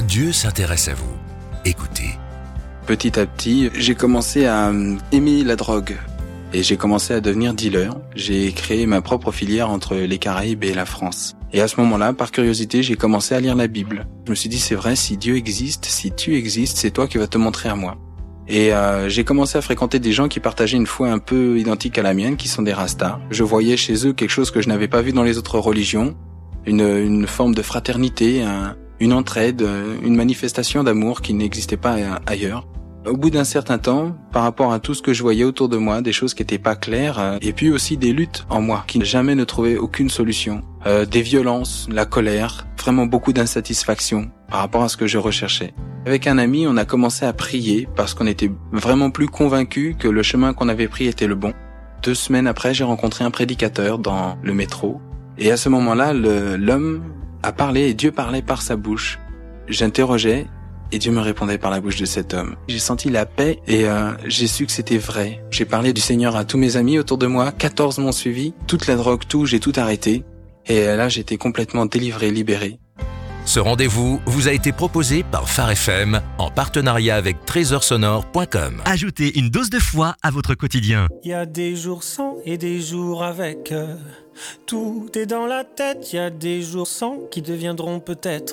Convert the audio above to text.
Dieu s'intéresse à vous. Écoutez. Petit à petit, j'ai commencé à aimer la drogue et j'ai commencé à devenir dealer. J'ai créé ma propre filière entre les Caraïbes et la France. Et à ce moment-là, par curiosité, j'ai commencé à lire la Bible. Je me suis dit, c'est vrai, si Dieu existe, si tu existes, c'est toi qui vas te montrer à moi. Et j'ai commencé à fréquenter des gens qui partageaient une foi un peu identique à la mienne, qui sont des rastas. Je voyais chez eux quelque chose que je n'avais pas vu dans les autres religions, une forme de fraternité, une entraide, une manifestation d'amour qui n'existait pas ailleurs. Au bout d'un certain temps, par rapport à tout ce que je voyais autour de moi, des choses qui étaient pas claires, et puis aussi des luttes en moi qui jamais ne trouvaient aucune solution, des violences, la colère, vraiment beaucoup d'insatisfaction par rapport à ce que je recherchais. Avec un ami, on a commencé à prier parce qu'on était vraiment plus convaincus que le chemin qu'on avait pris était le bon. 2 semaines après, j'ai rencontré un prédicateur dans le métro, et à ce moment-là, l'homme a parlé et Dieu parlait par sa bouche. J'interrogeais et Dieu me répondait par la bouche de cet homme. J'ai senti la paix et j'ai su que c'était vrai. J'ai parlé du Seigneur à tous mes amis autour de moi, 14 m'ont suivi, toute la drogue, j'ai tout arrêté. Et là, j'étais complètement délivré, libéré. Ce rendez-vous vous a été proposé par Phare FM en partenariat avec trésorsonore.com. Ajoutez une dose de foi à votre quotidien. Il y a des jours sans et des jours avec. Tout est dans la tête, il y a des jours sans qui deviendront peut-être